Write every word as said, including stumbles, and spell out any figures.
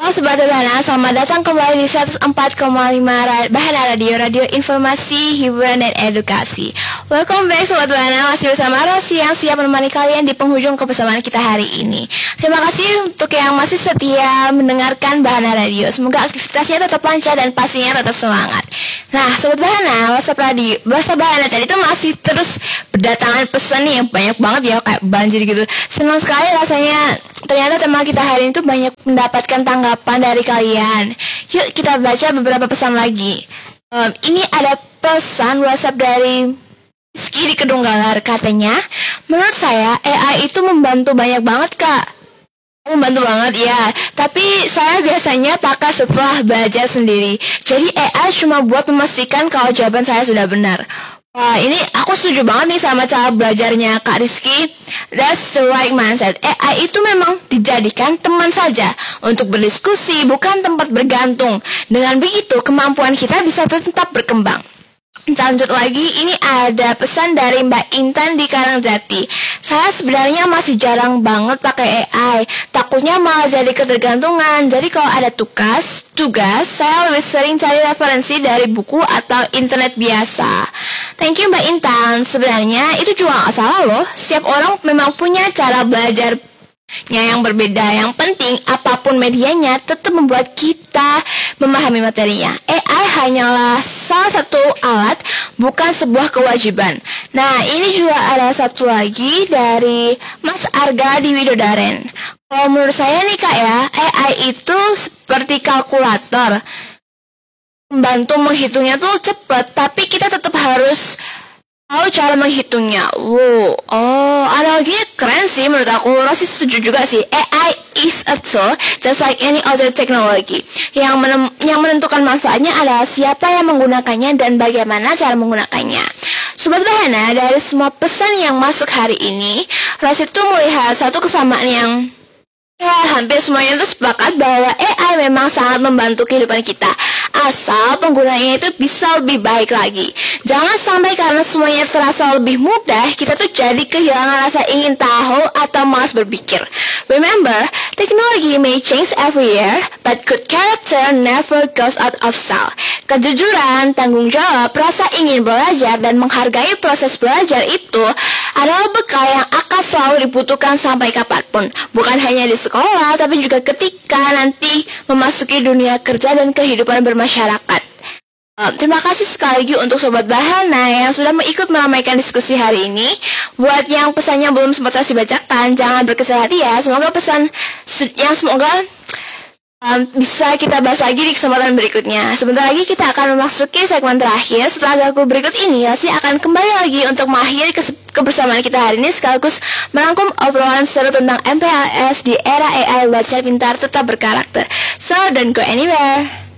Halo Sobat Bahana, selamat datang kembali di seratus empat koma lima Ra- Bahana Radio, radio informasi, hiburan, dan edukasi. Welcome back Sobat Bahana, masih bersama Rosi yang siap menemani kalian di penghujung kebersamaan kita hari ini. Terima kasih untuk yang masih setia mendengarkan Bahana Radio. Semoga aktivitasnya tetap lancar dan pastinya tetap semangat. Nah Sobat Bahana, WhatsApp Radio, WhatsApp Bahana tadi itu masih terus berdatangan pesan nih yang banyak banget ya, kayak banjir gitu. Senang sekali rasanya. Ternyata tema kita hari ini tuh banyak mendapatkan tanggapan dari kalian. Yuk kita baca beberapa pesan lagi. um, Ini ada pesan WhatsApp dari Rizky di Kedunggalar. Katanya, menurut saya A I itu membantu banyak banget kak. Membantu banget ya, tapi saya biasanya pakai setelah belajar sendiri. Jadi A I cuma buat memastikan kalau jawaban saya sudah benar. Wah, ini aku setuju banget nih sama cara belajarnya Kak Rizky. That's the right mindset. A I itu memang dijadikan teman saja untuk berdiskusi, bukan tempat bergantung. Dengan begitu, kemampuan kita bisa tetap berkembang. Lanjut lagi, ini ada pesan dari Mbak Intan di Karangjati. Saya sebenarnya masih jarang banget pakai A I. Takutnya malah jadi ketergantungan. Jadi kalau ada tugas, tugas, saya lebih sering cari referensi dari buku atau internet biasa. Thank you Mbak Intan. Sebenarnya itu juga gak salah loh. Setiap orang memang punya cara belajar yang berbeda. Yang penting apapun medianya tetap membuat kita memahami materinya. A I hanyalah salah satu alat, bukan sebuah kewajiban. Nah ini juga ada satu lagi dari Mas Arga di Widodaren. Kalau menurut saya nih kak ya, A I itu seperti kalkulator, membantu menghitungnya tuh cepet, tapi kita tetap harus tahu cara menghitungnya. Wow, oh, analoginya keren sih menurut aku. Rosi setuju juga sih. A I is a tool, just like any other technology. Yang, menem- yang menentukan manfaatnya adalah siapa yang menggunakannya dan bagaimana cara menggunakannya. Sobat Bahana, dari semua pesan yang masuk hari ini, Rosi tuh melihat satu kesamaan yang ya, hampir semuanya tuh sepakat bahwa A I memang sangat membantu kehidupan kita, asal penggunanya itu bisa lebih baik lagi. Jangan sampai karena semuanya terasa lebih mudah, kita tuh jadi kehilangan rasa ingin tahu atau malas berpikir. Remember, technology may change every year, but good character never goes out of style. Kejujuran, tanggung jawab, rasa ingin belajar, dan menghargai proses belajar itu adalah bekal yang akan selalu dibutuhkan sampai kapanpun. Bukan hanya di sekolah, tapi juga ketika nanti memasuki dunia kerja dan kehidupan bermasyarakat. Um, terima kasih sekali lagi untuk Sobat Bahana yang sudah mengikut meramaikan diskusi hari ini. Buat yang pesannya belum sempat Rosi bacakan, jangan berkecil hati ya. Semoga pesan yang semoga um, bisa kita bahas lagi di kesempatan berikutnya. Sebentar lagi kita akan memasuki segmen terakhir. Setelah lagu berikut ini, Rosi akan kembali lagi untuk mengakhiri kebersamaan kita hari ini, sekaligus merangkum obrolan seru tentang M P L S di era A I buat pintar tetap berkarakter. So, don't go anywhere.